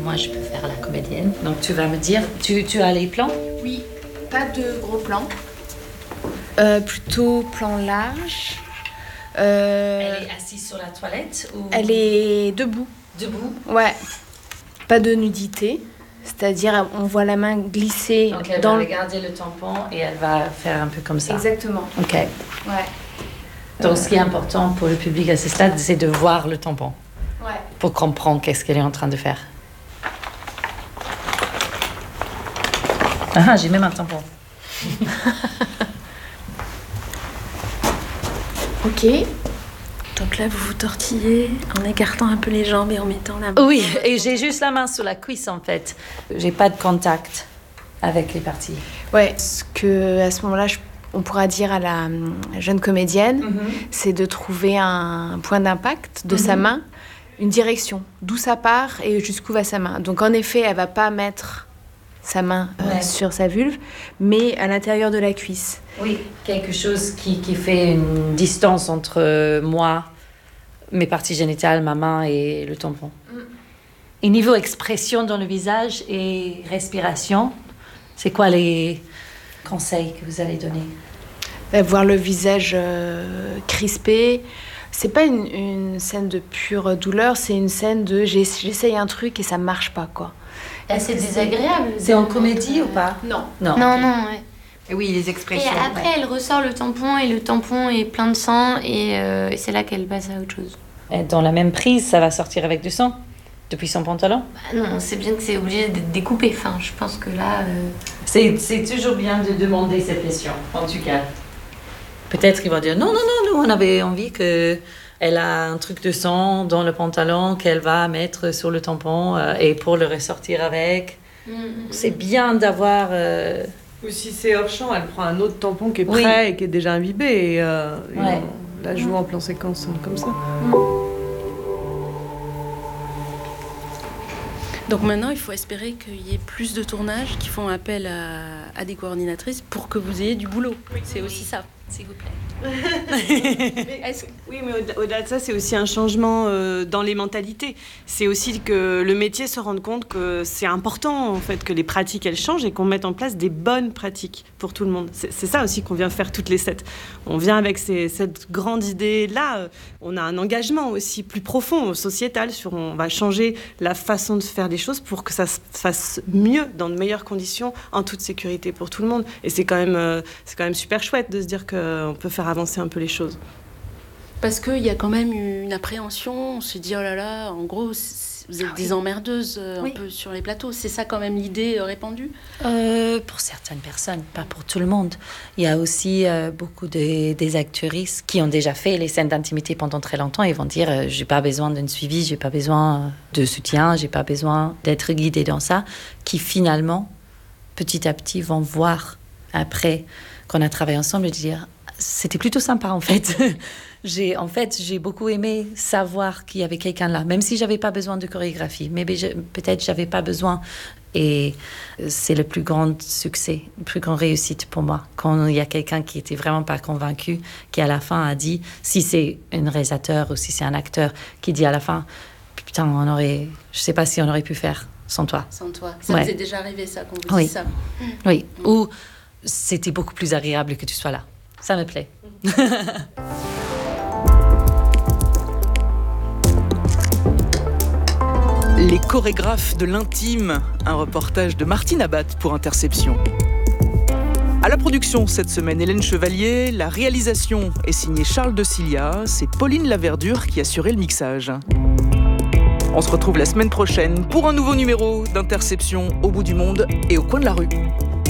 moi je peux faire la comédienne. Donc tu vas me dire, tu as les plans? Oui, pas de gros plans. Plutôt plan large. Elle est assise sur la toilette ou... Elle est debout. Debout? Ouais. Pas de nudité. C'est-à-dire, on voit la main glisser donc elle va regarder le tampon et elle va faire un peu comme ça. Exactement. Ok. Ouais. Donc ce qui est important pour le public à ce stade, c'est de voir le tampon. Ouais. Pour comprendre qu'est-ce qu'elle est en train de faire. Ah, j'ai même un tampon. Ok. Donc là, vous vous tortillez en écartant un peu les jambes et en mettant la main. Oui, et j'ai juste la main sur la cuisse en fait. J'ai pas de contact avec les parties. Ouais, ce que à ce moment-là, on pourra dire à la jeune comédienne, c'est de trouver un point d'impact de sa main, une direction, d'où ça part et jusqu'où va sa main. Donc en effet, elle va pas mettre sa main sur sa vulve, mais à l'intérieur de la cuisse. Oui, quelque chose qui fait une distance entre moi, mes parties génitales, ma main et le tampon. Et niveau expression dans le visage et respiration, c'est quoi les conseils que vous allez donner? Voir le visage crispé. C'est pas une scène de pure douleur, c'est une scène de j'essaye un truc et ça marche pas, quoi. C'est désagréable. C'est en comédie ou pas? Non. Non, ouais. Et oui, les expressions. Et après, elle ressort le tampon et le tampon est plein de sang et c'est là qu'elle passe à autre chose. Et dans la même prise, ça va sortir avec du sang depuis son pantalon? Bah non, c'est bien que c'est obligé d'être découpé. Enfin, je pense que là... C'est toujours bien de demander cette question, en tout cas. Peut-être qu'ils vont dire non, nous on avait envie qu'elle a un truc de sang dans le pantalon qu'elle va mettre sur le tampon et pour le ressortir avec. C'est bien d'avoir... Ou si c'est hors champ, elle prend un autre tampon qui est prêt et qui est déjà imbibé et on la joue en plan séquence comme ça. Donc maintenant, il faut espérer qu'il y ait plus de tournages qui font appel à des coordinatrices pour que vous ayez du boulot. C'est aussi ça, s'il vous plaît. Oui, mais au-delà de ça, c'est aussi un changement dans les mentalités. C'est aussi que le métier se rende compte que c'est important, en fait, que les pratiques, elles changent et qu'on mette en place des bonnes pratiques pour tout le monde. C'est ça aussi qu'on vient faire toutes les 7. On vient avec cette grande idée-là. On a un engagement aussi plus profond, sociétal, sur on va changer la façon de faire les choses pour que ça se fasse mieux, dans de meilleures conditions, en toute sécurité pour tout le monde. Et c'est quand même super chouette de se dire qu'on peut faire avancer un peu les choses. Parce qu'il y a quand même une appréhension, on se dit oh là là, en gros, vous êtes des emmerdeuses un peu sur les plateaux. C'est ça quand même l'idée répandue? Pour certaines personnes, pas pour tout le monde. Il y a aussi beaucoup des actrices qui ont déjà fait les scènes d'intimité pendant très longtemps et vont dire j'ai pas besoin d'un suivi, j'ai pas besoin de soutien, j'ai pas besoin d'être guidée dans ça, qui finalement, petit à petit, vont voir après qu'on a travaillé ensemble et dire c'était plutôt sympa en fait. J'ai beaucoup aimé savoir qu'il y avait quelqu'un là, même si j'avais pas besoin de chorégraphie, mais peut-être j'avais pas besoin. Et c'est le plus grand succès, la plus grande réussite pour moi, quand il y a quelqu'un qui était vraiment pas convaincu, qui à la fin a dit, si c'est un réalisateur ou si c'est un acteur, qui dit à la fin, putain, je sais pas si on aurait pu faire sans toi. Sans toi. Ça vous est déjà arrivé ça, qu'on vous dise ça? Oui. Ou c'était beaucoup plus agréable que tu sois là. Ça me plaît. Les chorégraphes de l'intime, un reportage de Martine Abat pour Interception. À la production cette semaine, Hélène Chevalier, la réalisation est signée Charles de Cilia, c'est Pauline Laverdure qui a assuré le mixage. On se retrouve la semaine prochaine pour un nouveau numéro d'Interception au bout du monde et au coin de la rue.